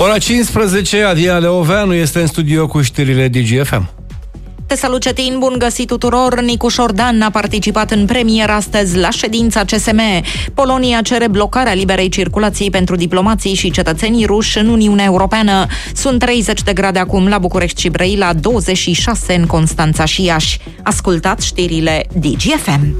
Ora 15, Adina Leoveanu este în studio cu știrile DGFM. Te salut, Cetin, bun găsit tuturor! Nicu Șordan a participat în premieră astăzi la ședința CSM. Polonia cere blocarea liberei circulații pentru diplomații și cetățenii ruși în Uniunea Europeană. Sunt 30 de grade acum la București și Brăila, 26 în Constanța și Iași. Ascultați știrile DGFM.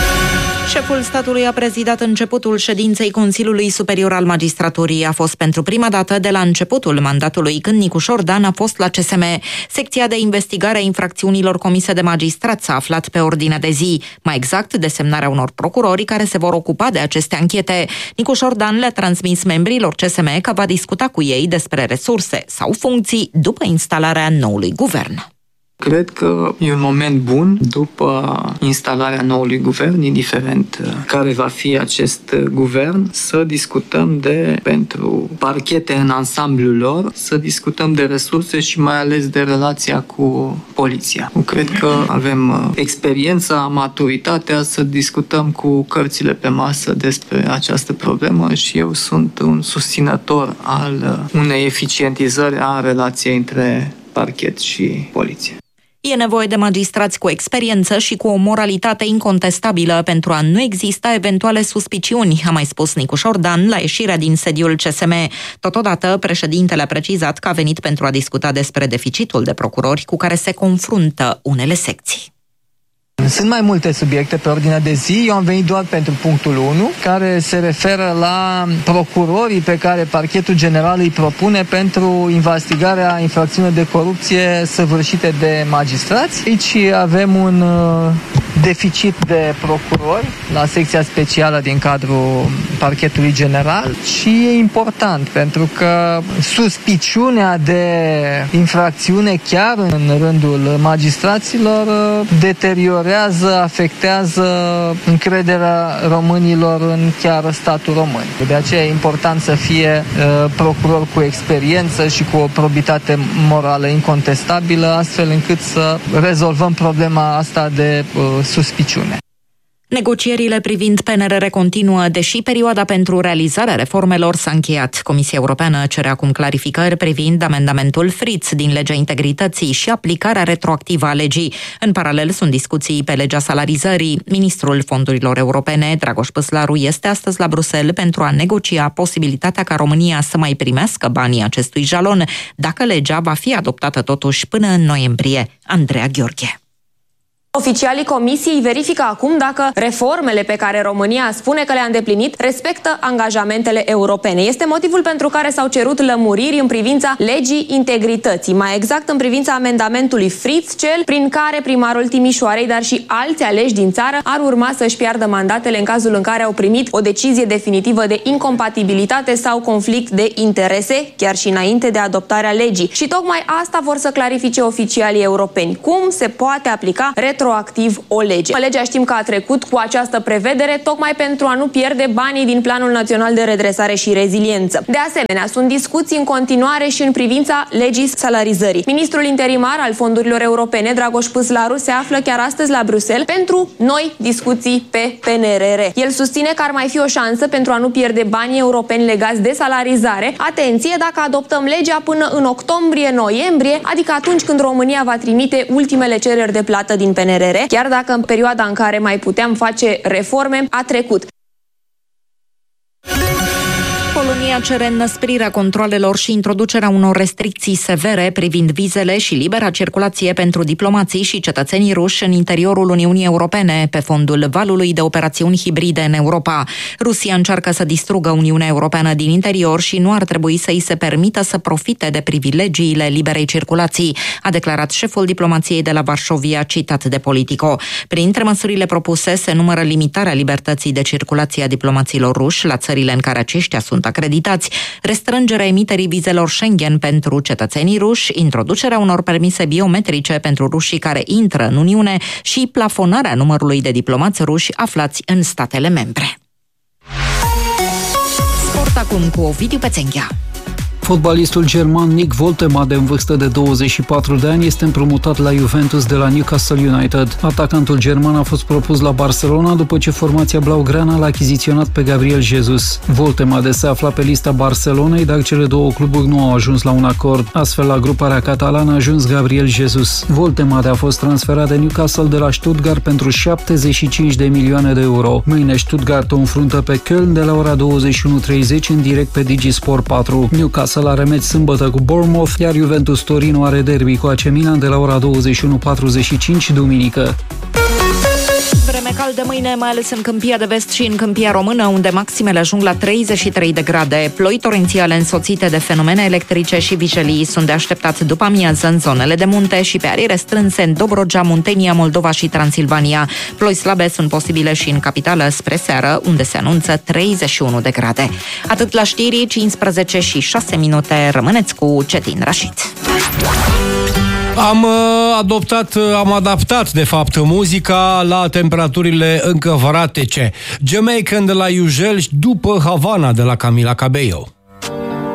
Șeful statului a prezidat începutul ședinței Consiliului Superior al Magistraturii. A fost pentru prima dată de la începutul mandatului, când Nicu Șordan a fost la CSM. Secția de investigare a infracțiunilor comise de magistrați s-a aflat pe ordinea de zi, mai exact desemnarea unor procurori care se vor ocupa de aceste anchete. Nicu Șordan le-a transmis membrilor CSM că va discuta cu ei despre resurse sau funcții după instalarea noului guvern. Cred că e un moment bun după instalarea noului guvern, indiferent care va fi acest guvern, să discutăm pentru parchete în ansamblul lor, să discutăm de resurse și mai ales de relația cu poliția. Cred că avem experiența, maturitatea să discutăm cu cărțile pe masă despre această problemă și eu sunt un susținător al unei eficientizări a relației între parchet și poliție. E nevoie de magistrați cu experiență și cu o moralitate incontestabilă pentru a nu exista eventuale suspiciuni, a mai spus Nicu Șordan la ieșirea din sediul CSM. Totodată, președintele a precizat că a venit pentru a discuta despre deficitul de procurori cu care se confruntă unele secții. Sunt mai multe subiecte pe ordinea de zi, eu am venit doar pentru punctul 1, care se referă la procurorii pe care Parchetul General îi propune pentru investigarea infracțiunilor de corupție săvârșite de magistrați. Aici avem un deficit de procurori la secția specială din cadrul Parchetului General și e important pentru că suspiciunea de infracțiune chiar în rândul magistraților deteriorează, afectează încrederea românilor în chiar statul român. De aceea e important să fie procuror cu experiență și cu o probitate morală incontestabilă, astfel încât să rezolvăm problema asta de suspiciune. Negocierile privind PNRR continuă, deși perioada pentru realizarea reformelor s-a încheiat. Comisia Europeană cere acum clarificări privind amendamentul Fritz din legea integrității și aplicarea retroactivă a legii. În paralel sunt discuții pe legea salarizării. Ministrul Fondurilor Europene, Dragoș Păslaru, este astăzi la Bruxelles pentru a negocia posibilitatea ca România să mai primească banii acestui jalon, dacă legea va fi adoptată totuși până în noiembrie. Andreea Gheorghe. Oficialii Comisiei verifică acum dacă reformele pe care România spune că le-a îndeplinit respectă angajamentele europene. Este motivul pentru care s-au cerut lămuriri în privința legii integrității, mai exact în privința amendamentului Fritz, cel prin care primarul Timișoarei, dar și alți aleși din țară ar urma să-și piardă mandatele în cazul în care au primit o decizie definitivă de incompatibilitate sau conflict de interese, chiar și înainte de adoptarea legii. Și tocmai asta vor să clarifice oficialii europeni. Cum se poate aplica retroactiv o lege. Legea știm că a trecut cu această prevedere tocmai pentru a nu pierde banii din Planul Național de Redresare și Reziliență. De asemenea, sunt discuții în continuare și în privința legii salarizării. Ministrul interimar al fondurilor europene, Dragoș Păslaru, se află chiar astăzi la Bruxelles pentru noi discuții pe PNRR. El susține că ar mai fi o șansă pentru a nu pierde banii europeni legați de salarizare. Atenție, dacă adoptăm legea până în octombrie-noiembrie, adică atunci când România va trimite ultimele cereri de plată din PNRR, chiar dacă în perioada în care mai puteam face reforme a trecut. Polonia cere înăsprirea controalelor și introducerea unor restricții severe privind vizele și libera circulație pentru diplomații și cetățenii ruși în interiorul Uniunii Europene, pe fondul valului de operațiuni hibride în Europa. Rusia încearcă să distrugă Uniunea Europeană din interior și nu ar trebui să îi se permită să profite de privilegiile liberei circulații, a declarat șeful diplomației de la Varșovia, citat de Politico. Printre măsurile propuse se numără limitarea libertății de circulație a diplomaților ruși la țările în care aceștia sunt acreditați, restrângerea emiterii vizelor Schengen pentru cetățenii ruși, introducerea unor permise biometrice pentru rușii care intră în Uniune și plafonarea numărului de diplomați ruși aflați în statele membre. Sport acum cu Ovidiu Pețenghea. Fotbalistul german Nick Woltemade, în vârstă de 24 de ani, este împrumutat la Juventus de la Newcastle United. Atacantul german a fost propus la Barcelona după ce formația blaugrana l-a achiziționat pe Gabriel Jesus. Woltemade se afla pe lista Barcelonei, dar cele două cluburi nu au ajuns la un acord. Astfel, la gruparea catalană a ajuns Gabriel Jesus. Woltemade a fost transferat de Newcastle de la Stuttgart pentru 75 de milioane de euro. Mâine Stuttgart o înfruntă pe Köln de la ora 21:30 în direct pe Digisport 4. Newcastle are meci sâmbătă cu Bournemouth, iar Juventus Torino are derby cu AC Milan de la ora 21:45 duminică. Vreme caldă mâine, mai ales în Câmpia de Vest și în Câmpia Română, unde maximele ajung la 33 de grade. Ploi torențiale însoțite de fenomene electrice și vijelii sunt de așteptat după amiază în zonele de munte și pe arii restrânse în Dobrogea, Muntenia, Moldova și Transilvania. Ploi slabe sunt posibile și în capitală spre seară, unde se anunță 31 de grade. Atât la știri, 15 și 6 minute. Rămâneți cu Cetin Rașid. Am adaptat, de fapt, muzica la temperaturile încă vratece. Jamaican de la Ugel după Havana de la Camila Cabello.